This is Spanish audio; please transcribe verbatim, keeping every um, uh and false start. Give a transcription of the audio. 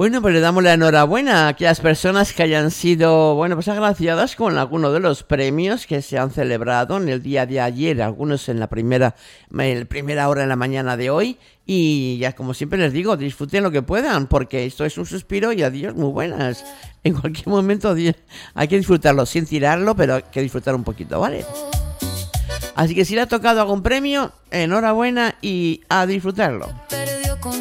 Bueno, pues le damos la enhorabuena a aquellas personas que hayan sido, bueno, pues agraciadas con alguno de los premios que se han celebrado en el día de ayer, algunos en la primera, en la primera hora de la mañana de hoy. Y ya como siempre les digo, disfruten lo que puedan, porque esto es un suspiro y adiós, muy buenas. En cualquier momento hay que disfrutarlo, sin tirarlo, pero hay que disfrutar un poquito, ¿vale? Así que si le ha tocado algún premio, enhorabuena y a disfrutarlo.